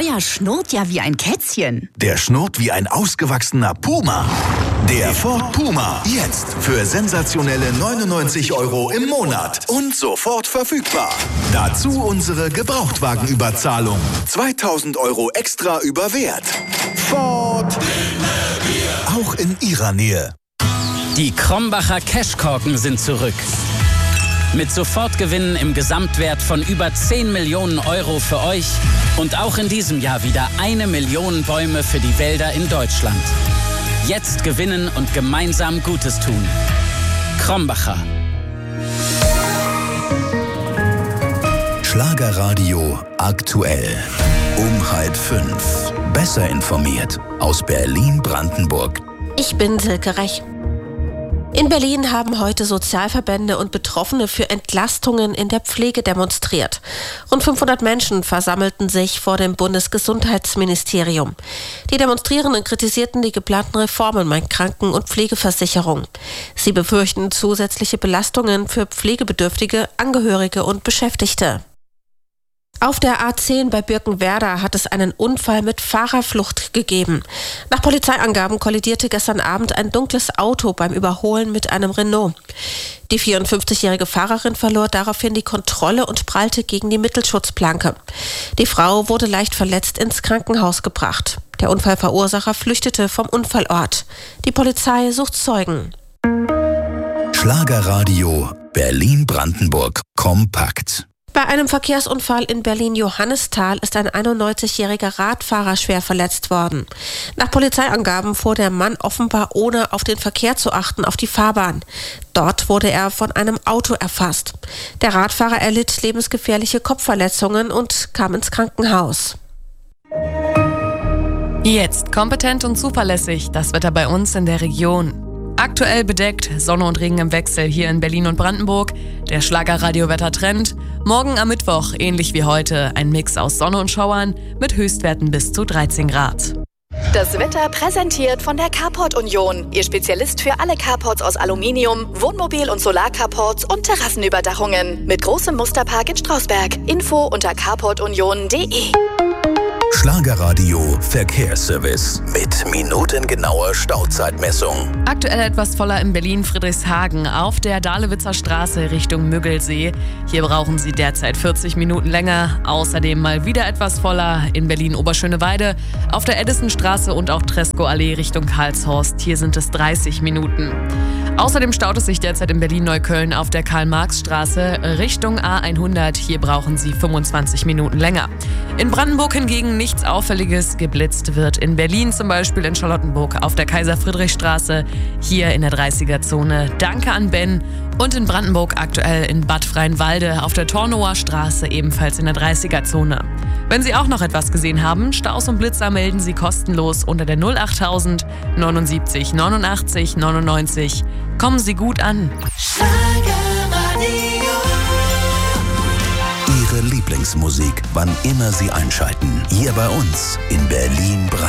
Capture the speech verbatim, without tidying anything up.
euer schnurrt ja wie ein Kätzchen. Der schnurrt wie ein ausgewachsener Puma. Der Ford Puma. Jetzt für sensationelle neunundneunzig Euro im Monat. Und sofort verfügbar. Dazu unsere Gebrauchtwagenüberzahlung. zweitausend Euro extra über Wert. Ford. Auch in Ihrer Nähe. Die Krombacher Cashkorken sind zurück. Mit Sofortgewinnen im Gesamtwert von über zehn Millionen Euro für euch und auch in diesem Jahr wieder eine Million Bäume für die Wälder in Deutschland. Jetzt gewinnen und gemeinsam Gutes tun. Krombacher. Schlagerradio aktuell. Um halb fünf. Besser informiert aus Berlin-Brandenburg. Ich bin Silke Rech. In Berlin haben heute Sozialverbände und Betroffene für Entlastungen in der Pflege demonstriert. Rund fünfhundert Menschen versammelten sich vor dem Bundesgesundheitsministerium. Die Demonstrierenden kritisierten die geplanten Reformen bei Kranken- und Pflegeversicherung. Sie befürchten zusätzliche Belastungen für Pflegebedürftige, Angehörige und Beschäftigte. Auf der A zehn bei Birkenwerder hat es einen Unfall mit Fahrerflucht gegeben. Nach Polizeiangaben kollidierte gestern Abend ein dunkles Auto beim Überholen mit einem Renault. Die vierundfünfzigjährige Fahrerin verlor daraufhin die Kontrolle und prallte gegen die Mittelschutzplanke. Die Frau wurde leicht verletzt ins Krankenhaus gebracht. Der Unfallverursacher flüchtete vom Unfallort. Die Polizei sucht Zeugen. Schlagerradio Berlin-Brandenburg kompakt. Bei einem Verkehrsunfall in Berlin-Johannisthal ist ein einundneunzigjähriger Radfahrer schwer verletzt worden. Nach Polizeiangaben fuhr der Mann offenbar ohne auf den Verkehr zu achten auf die Fahrbahn. Dort wurde er von einem Auto erfasst. Der Radfahrer erlitt lebensgefährliche Kopfverletzungen und kam ins Krankenhaus. Jetzt kompetent und zuverlässig das Wetter bei uns in der Region. Aktuell bedeckt, Sonne und Regen im Wechsel hier in Berlin und Brandenburg. Der Schlagerradio-Wettertrend. Morgen am Mittwoch, ähnlich wie heute, ein Mix aus Sonne und Schauern mit Höchstwerten bis zu dreizehn Grad. Das Wetter präsentiert von der Carport Union. Ihr Spezialist für alle Carports aus Aluminium, Wohnmobil- und Solarcarports und Terrassenüberdachungen. Mit großem Musterpark in Strausberg. Info unter carport union punkt de. Schlagerradio Verkehrsservice mit minutengenauer Stauzeitmessung. Aktuell etwas voller in Berlin-Friedrichshagen auf der Dahlewitzer Straße Richtung Müggelsee. Hier brauchen Sie derzeit vierzig Minuten länger. Außerdem mal wieder etwas voller in Berlin-Oberschöneweide auf der Edisonstraße und auch Tresco-Allee Richtung Karlshorst. Hier sind es dreißig Minuten. Außerdem staut es sich derzeit in Berlin-Neukölln auf der Karl-Marx-Straße Richtung A hundert. Hier brauchen Sie fünfundzwanzig Minuten länger. In Brandenburg hingegen nichts Auffälliges. Geblitzt wird in Berlin, zum Beispiel in Charlottenburg auf der Kaiser-Friedrich-Straße, hier in der dreißiger-Zone. Danke an Ben. Und in Brandenburg aktuell in Bad Freienwalde auf der Tornower Straße, ebenfalls in der dreißiger-Zone. Wenn Sie auch noch etwas gesehen haben, Staus und Blitzer melden Sie kostenlos unter der null achttausend neunundsiebzig neunundachtzig neunundneunzig. Kommen Sie gut an. Ihre Lieblingsmusik, wann immer Sie einschalten. Hier bei uns in Berlin-Brandenburg.